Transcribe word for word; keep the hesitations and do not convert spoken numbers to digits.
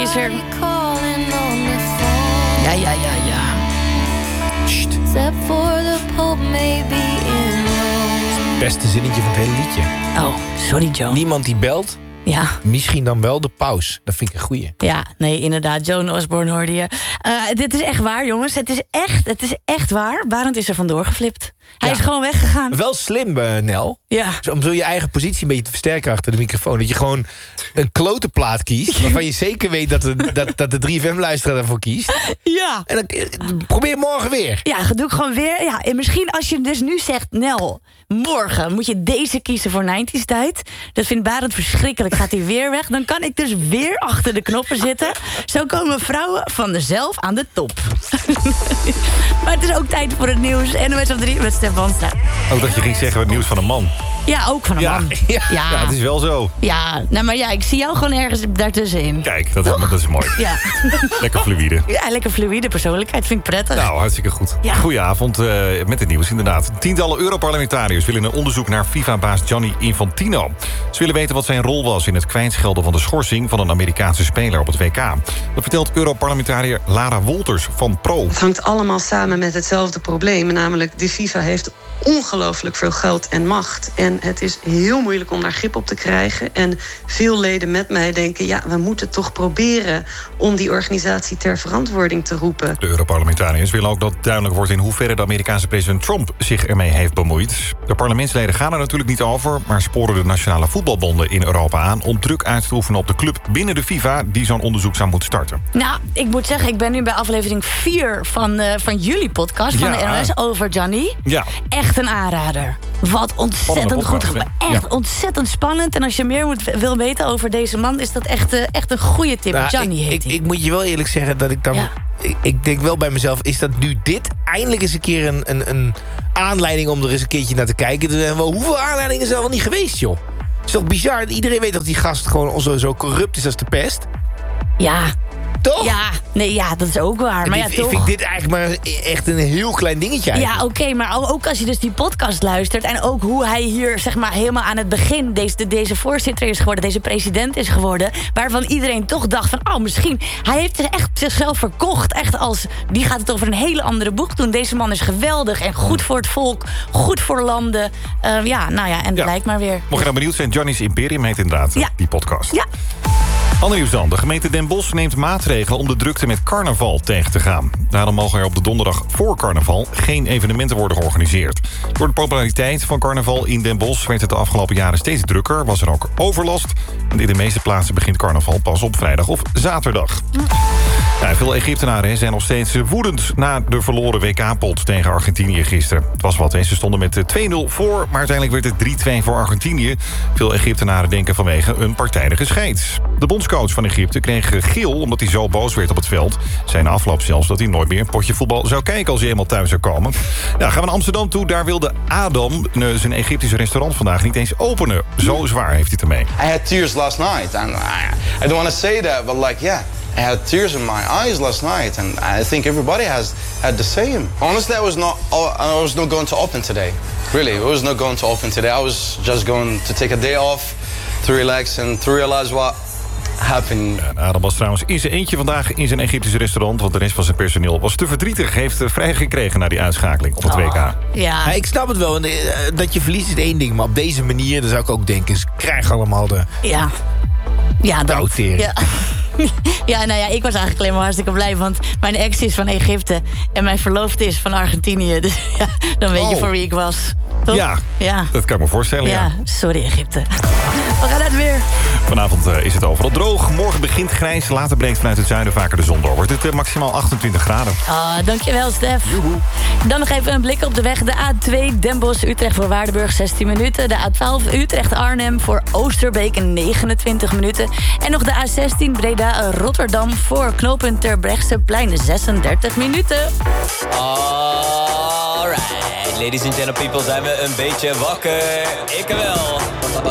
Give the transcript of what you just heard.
is er... Ja, ja, ja, ja. Sst. Beste zinnetje van het hele liedje. Oh, sorry Joan. Niemand die belt. Ja. Misschien dan wel de paus. Dat vind ik een goeie. Ja, nee, inderdaad. Joan Osborne hoorde je. Uh, dit is echt waar, jongens. Het is echt, het is echt waar. Barend is er vandoor geflipt. Hij Ja. is gewoon weggegaan. Wel slim, uh, Nel. Ja. Zo, om zo je eigen positie een beetje te versterken achter de microfoon. Dat je gewoon een klote plaat kiest. Waarvan je zeker weet dat de, dat, dat de drie F M-luisteraar daarvoor kiest. Ja. En dan eh, probeer morgen weer. Ja, doe ik gewoon weer. Ja, en misschien als je dus nu zegt... Nel, morgen moet je deze kiezen voor nineties tijd. Dat vindt Barend verschrikkelijk. Gaat hij weer weg? Dan kan ik dus weer achter de knoppen zitten. Zo komen vrouwen van zelf aan de top. Maar het is ook tijd voor het nieuws. N O S op drie met Stef Banstra. Ook dat je ging zeggen het nieuws van een man. Ja, ook van een Ja, man. ja. Ja, Ja, het is wel zo. ja, nou, maar ja, ik zie jou gewoon ergens daartussenin. Kijk, dat is, dat is mooi. Ja. Lekker fluïde. Ja, lekker fluïde persoonlijkheid, vind ik prettig. Nou, hartstikke goed. Ja. Goedenavond uh, met het nieuws, inderdaad. Tientallen Europarlementariërs willen een onderzoek naar FIFA-baas Gianni Infantino. Ze willen weten wat zijn rol was in het kwijtschelden van de schorsing van een Amerikaanse speler op het W K. Dat vertelt Europarlementariër Lara Wolters van Pro. Het hangt allemaal samen met hetzelfde probleem. Namelijk, de FIFA heeft ongelooflijk veel geld en macht. En het is heel moeilijk om daar grip op te krijgen. En veel leden met mij denken... ja, we moeten toch proberen om die organisatie ter verantwoording te roepen. De Europarlementariërs willen ook dat duidelijk wordt... in hoeverre de Amerikaanse president Trump zich ermee heeft bemoeid. De parlementsleden gaan er natuurlijk niet over... maar sporen de nationale voetbalbonden in Europa aan... om druk uit te oefenen op de club binnen de FIFA... die zo'n onderzoek zou moeten starten. Nou, ik moet zeggen, ik ben nu bij aflevering vier van, uh, van jullie podcast... van Ja. de N O S over Gianni. Ja. Echt een aanrader. Wat ontzettend goed. podcast, ge- hè? Echt Ja. ontzettend spannend. En als je meer moet, wil weten over deze man... is dat echt, uh, echt een goede tip. Nou, Gianni ik, heet ik, hij. ik moet je wel eerlijk zeggen dat ik dan... Ja. Ik, ik denk wel bij mezelf, is dat nu dit eindelijk eens een keer een, een, een aanleiding... om er eens een keertje naar te kijken? Er zijn wel, hoeveel aanleidingen zijn er wel niet geweest, joh? Het is toch bizar? Iedereen weet dat die gast gewoon zo, zo corrupt is als de pest. Ja. Toch? Ja, nee, ja, dat is ook waar. Maar ja, ik, toch. ik vind dit eigenlijk maar echt een heel klein dingetje Ja, eigenlijk. oké, maar ook als je dus die podcast luistert... en ook hoe hij hier, zeg maar, helemaal aan het begin... deze, deze voorzitter is geworden, deze president is geworden... waarvan iedereen toch dacht van... oh, misschien, hij heeft echt zichzelf verkocht. Echt als, die gaat het over een hele andere boek doen. Deze man is geweldig en goed voor het volk. Goed voor landen. Uh, ja, nou ja, en het Ja. lijkt maar weer. Mocht je nou benieuwd zijn, Gianni's Imperium heet inderdaad Ja. die podcast. Ja. Ander nieuws dan. De gemeente Den Bosch neemt maatregelen om de drukte met carnaval tegen te gaan. Daarom mogen er op de donderdag voor carnaval geen evenementen worden georganiseerd. Door de populariteit van carnaval in Den Bosch werd het de afgelopen jaren steeds drukker. Was er ook overlast. En in de meeste plaatsen begint carnaval pas op vrijdag of zaterdag. Ja, veel Egyptenaren zijn nog steeds woedend na de verloren W K-pot tegen Argentinië gisteren. Het was wat, hè. Ze stonden met twee nul voor, maar uiteindelijk werd het drie twee voor Argentinië. Veel Egyptenaren denken vanwege een partijdige scheids. De bondscoach van Egypte kreeg geel omdat hij zo boos werd op het veld. Zijn afloop zelfs dat hij nooit meer een potje voetbal zou kijken als hij eenmaal thuis zou komen. Nou, gaan we naar Amsterdam toe. Daar wilde Adam zijn Egyptische restaurant vandaag niet eens openen. Zo zwaar heeft hij het ermee. I had tears last night, and I, I don't want to say that, but like, yeah, I had tears in my eyes last night, and I think everybody has had the same. Honestly, I was not, I was not going to open today. Really, I was not going to open today. I was just going to take a day off, to relax and to realize what happened. Ja, Adam was trouwens in zijn eentje vandaag in zijn Egyptische restaurant, want de rest van zijn personeel was te verdrietig. Heeft vrij gekregen na die uitschakeling op het W K. Ja. Ja, ik snap het wel. Eh, Dat je verliest is één ding. Maar op deze manier, dan zou ik ook denken... ze krijgen allemaal de... Ja. Ja, dat. Doutering. Ja. Ja, nou ja, ik was eigenlijk alleen maar hartstikke blij... want mijn ex is van Egypte en mijn verloofde is van Argentinië. Dus ja, dan weet je Oh. voor wie ik was. Toch? Ja, Ja. dat kan ik me voorstellen, ja. Ja, sorry Egypte. We gaan het weer. Vanavond uh, is het overal droog. Morgen begint grijs. Later breekt vanuit het zuiden vaker de zon door. Wordt het uh, maximaal achtentwintig graden. Ah, dankjewel, Stef. Joehoe. Dan nog even een blik op de weg. De A twee Den Bosch, Utrecht voor Waardenburg zestien minuten. De A twaalf Utrecht-Arnhem voor Oosterbeek negenentwintig minuten. En nog de A zestien Breda-Rotterdam voor knooppunt Terbrechtseplein zesendertig minuten. Alright, ladies and gentlemen, people, zijn we een beetje wakker? Ik wel.